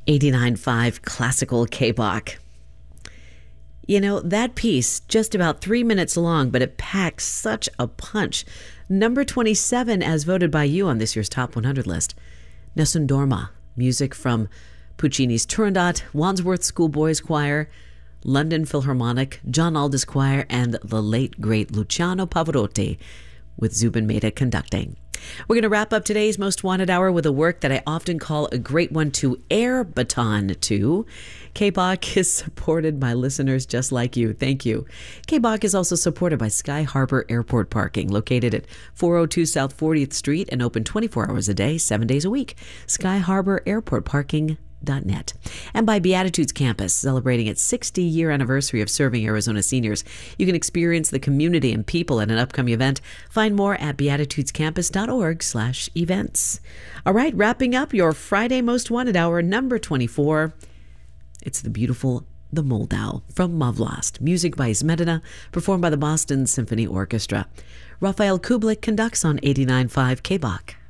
89.5 Classical K-Bach. You know, that piece, just about 3 minutes long, but it packs such a punch. Number 27, as voted by you on this year's Top 100 list. Nessun Dorma, music from Puccini's Turandot, Wandsworth Schoolboys Choir, London Philharmonic, John Aldous Choir, and the late, great Luciano Pavarotti, with Zubin Mehta conducting. We're going to wrap up today's Most Wanted Hour with a work that I often call a great one to air baton to. K-Bach is supported by listeners just like you. Thank you. K-Bach is also supported by Sky Harbor Airport Parking, located at 402 South 40th Street and open 24 hours a day, 7 days a week. Sky Harbor Airport Parking. .net. And by Beatitudes Campus, celebrating its 60-year anniversary of serving Arizona seniors. You can experience the community and people at an upcoming event. Find more at beatitudescampus.org/events. All right, wrapping up your Friday Most Wanted Hour, number 24. It's the beautiful The Moldau from Mavlost. Music by Smetana, performed by the Boston Symphony Orchestra. Raphael Kublik conducts on 89.5 K-Bach.